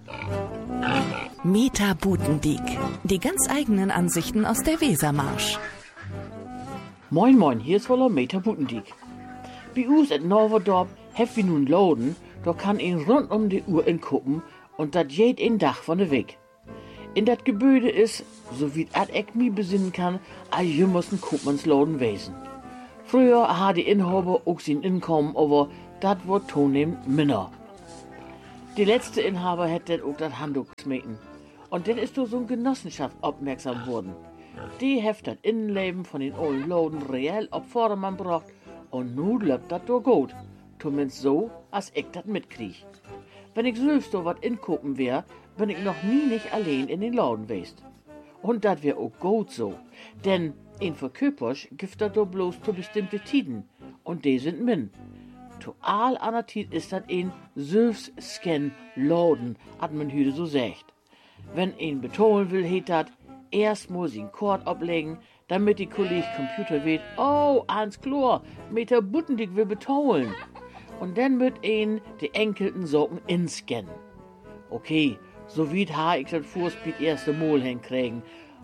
Meta Butendiek. Die ganz eigenen Ansichten aus der Wesermarsch. Moin moin, hier ist wohl Meta Butendiek. Bei uns in Norverdorp hef wir nun Loden, da kann ihn rund um die Uhr ingucken und dat jed ein Dach von der Weg. In dat Gebäude ist, so wie dat ich mi besinnen kann, a jümmersten Koopmannsloden wesen. Früher ha die Inhaber auch sein Inkommen, aber dat wird zunehmend minder. Die letzte Inhaber hätte auch dat Handtuch gesmeten. Und dann ist so ein Genossenschaft aufmerksam worden. Die heft dat Innenleben von den olden Loden reell auf Vordermann gebracht und nu läuft dat doch gut. Zumindest so, als ich dat mitkrieg. Wenn ich selbst so wat ingucken wär, bin ich noch nie nicht allein in den Laden gewesen. Und dat wär auch gut so. Denn in Verköpers gibt dat doch bloß zu bestimmte Tiden. Und die sind min. Zu all aner Tid ist dat ein Selbstscan-Laden, hat man heute so sagt. Wenn ein betonen will, heet dat, erst muss ihn Kord ablegen, damit die Kolleg Computer weht, oh, ans Chlor, Meta Butendiek will betonen. Und dann wird ihn die enkelten Socken inscannen. Okay, so wie ha ich das Vorspiel erste Mal hinkriegen.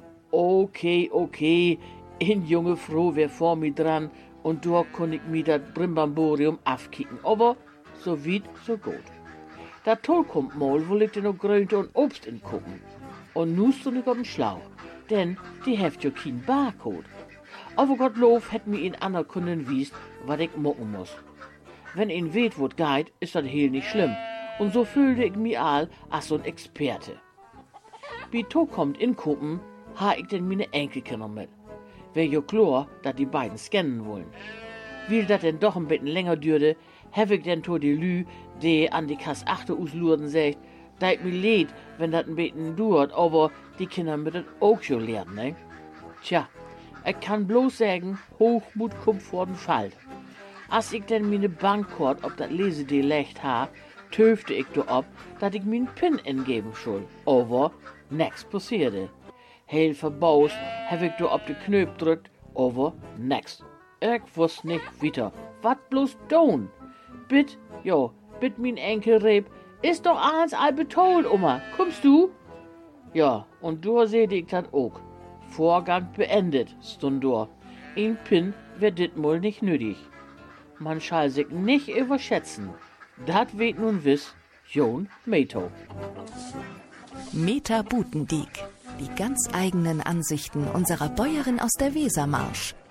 Okay, ein junge Frau wär vor mir dran und da kon ich mir das Brimbamborium afkicken. Aber so weit, so gut. Da Toll kommt mal, wo liegt denn noch Grünte und Obst in gucken. Und nu stund ich auf dem Schlauch, denn die heft ja kein Barcode. Aber Gottlob hätt mir in ander Kunden wiest, wat ich mucken muss. Wenn ihn weht, wot geht, ist das heel nicht schlimm. Und so fühlte ich mich all als so ein Experte. Wie to kommt in Kuppen, ha ich denn meine Enkelkinder mit. Wär jo klar, dat die beiden scannen wollen. Weil dat denn doch ein bisschen länger dürde, hab ich denn to die Lü, die an die Kass 8 auslurden sagt, da ich mir leid, wenn dat ein bisschen dauert, aber die Kinder mit dat auch schon lernen, ne? Tja, ich kann bloß sagen, Hochmut kommt vor den Fall. Als ich denn meine Bankkort auf dat Lesedee legt ha, töfte ich do ab, dat ich min Pin ingeben soll. Aber nix passierte. Heel verbaust hab ich do auf de Knöp drückt, aber nix. Ich wusst nicht weiter. Wat bloß tun? Bitt min Enkelreb, ist doch eins all betolt, Oma. Kommst du? Ja, und da seh ich dat auch. Vorgang beendet, stund da. Ein Pin wär dit mal nicht nötig. Man schall sich nicht überschätzen. Dat weht nun wiss, Jon Meto. Meta Butendiek. Die ganz eigenen Ansichten unserer Bäuerin aus der Wesermarsch.